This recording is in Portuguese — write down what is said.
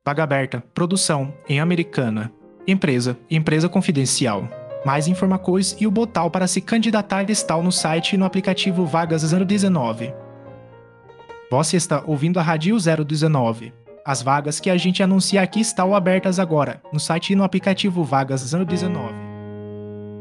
Vaga aberta, produção, em Americana. Empresa confidencial. Mais informações e o botão para se candidatar está no site e no aplicativo Vagas 019. Você está ouvindo a Rádio 019. As vagas que a gente anuncia aqui estão abertas agora, no site e no aplicativo Vagas 019.